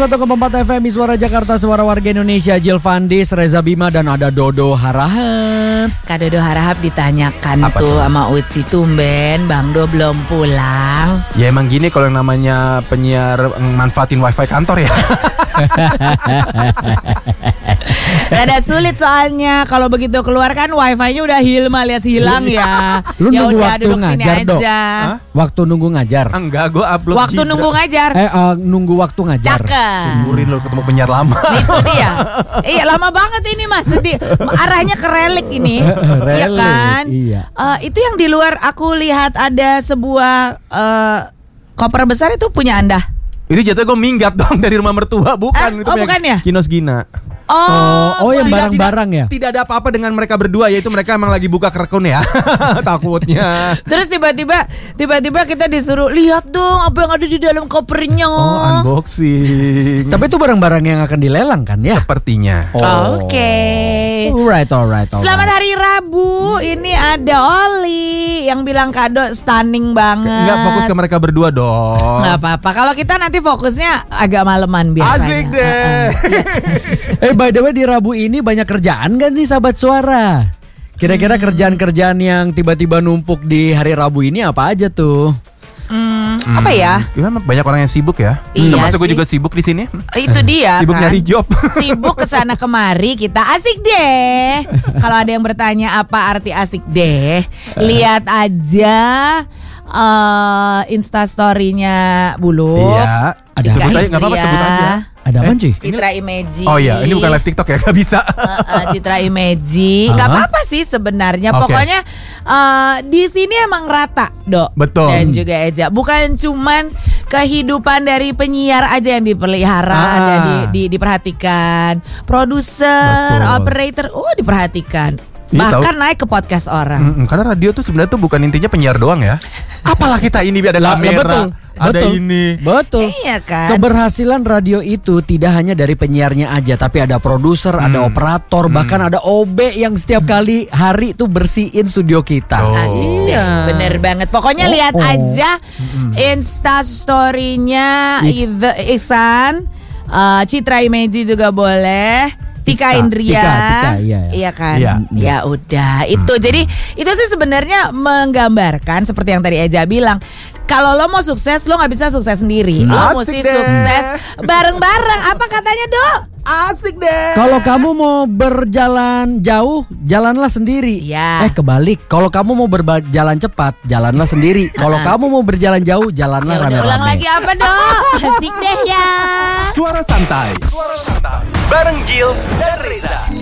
101,4 FM Suara Jakarta, suara warga Indonesia. Jill Fandis, Reza Bima, dan ada Dodo Harahap. Kak Dodo Harahap ditanyakan Apa tuh sama Uci, tumben Bang Do belum pulang. Ya emang gini kalau yang namanya penyiar manfaatin wifi kantor ya. Rada sulit soalnya kalau begitu keluar kan wifi-nya udah alias hilang ya. Lu Ya nunggu udah waktu duduk sini ngajar, Dok? aja. Waktu nunggu ngajar. Enggak, gue upload Waktu nunggu ngajar. Nunggu waktu ngajar. Cakep. Syukurin lo ketemu penyiar lama. Itu dia. Iya lama banget ini Mas. Arahnya ke relik ini. Iya Relik, kan? iya. Itu yang di luar aku lihat ada sebuah koper besar, itu punya Anda. Ini jatuh gue minggat dong dari rumah mertua. Bukan. Oh, bukan ya? Kinos Gina. Oh, yang barang-barang ya? Tidak ada apa-apa dengan mereka berdua. Yaitu mereka emang lagi buka kerekun ya. Takutnya. Terus tiba-tiba kita disuruh lihat dong apa yang ada di dalam kopernya. Oh, unboxing. Tapi itu barang-barang yang akan dilelang kan ya? Sepertinya. Oke. Alright. Selamat hari Rabu. Ini ada Oli yang bilang kado stunning banget. Enggak fokus ke mereka berdua dong. Nggak apa-apa. Kalau kita nanti fokusnya agak maleman biasanya. Asik deh. By the way, di Rabu ini banyak kerjaan gak nih sahabat suara? Kira-kira kerjaan-kerjaan yang tiba-tiba numpuk di hari Rabu ini apa aja tuh? Apa ya? Gimana, banyak orang yang sibuk ya. Iya Termasuk gue sih. juga sibuk di sini. Itu dia Sibuk kan. nyari job. Sibuk kesana kemari, kita asik deh. Kalau ada yang bertanya apa arti asik deh, lihat aja Instastory-nya Buluk. Iya. Ada Rizka sebut aja, nggak apa-apa, Indria. sebut aja. Ada apa cuy? Citra Imeji. Oh iya, ini bukan live TikTok ya, gak bisa. Citra Imeji. Gak apa-apa sih sebenarnya. Oke. Pokoknya di sini emang rata, Dok. Betul. Dan juga Eja. Bukan cuman kehidupan dari penyiar aja yang dipelihara dan diperhatikan. Produser, Betul. operator, diperhatikan. Iya, Bahkan naik ke podcast orang. Karena radio tuh sebenarnya tuh bukan intinya penyiar doang ya. Apalah kita ini ada kamera, ada ini. Betul. Iya kan? Keberhasilan radio itu tidak hanya dari penyiarnya aja, tapi ada produser, ada operator, bahkan ada OB yang setiap kali hari tuh bersihin studio kita. Oh. Asik deh, bener banget. Pokoknya lihat aja Instastory-nya Ihsan, Citra Imeji juga boleh. Tika Indria, Tika, iya. kan? Iya. Ya udah, itu jadi itu sih sebenarnya menggambarkan seperti yang tadi Eja bilang. Kalau lo mau sukses, lo nggak bisa sukses sendiri. Lo Asik mesti deh. sukses bareng-bareng. Apa katanya, Dok? Asik deh. Kalau kamu mau berjalan jauh, jalanlah sendiri. Iya. Kebalik. Kalau kamu mau berjalan cepat, jalanlah sendiri. Kalau kamu mau berjalan jauh, jalanlah Ya udah, ulang rame-rame. lagi apa, Dok? Asik deh ya. Suara santai. Bareng Jill dan Reza.